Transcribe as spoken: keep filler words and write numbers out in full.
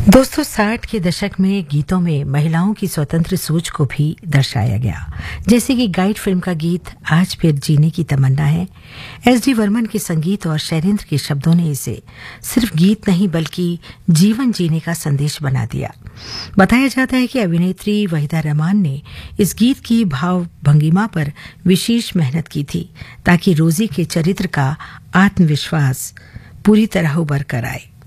दोस्तों साठ के दशक में गीतों में महिलाओं की स्वतंत्र सोच को भी दर्शाया गया, जैसे कि गाइड फिल्म का गीत आज फिर जीने की तमन्ना है। एस डी वर्मन के संगीत और शैलेंद्र के शब्दों ने इसे सिर्फ गीत नहीं बल्कि जीवन जीने का संदेश बना दिया। बताया जाता है कि अभिनेत्री वहीदा रहमान ने इस गीत की भाव भंगिमा पर विशेष मेहनत की थी ताकि रोजी के चरित्र का आत्मविश्वास पूरी तरह उभर कर आए।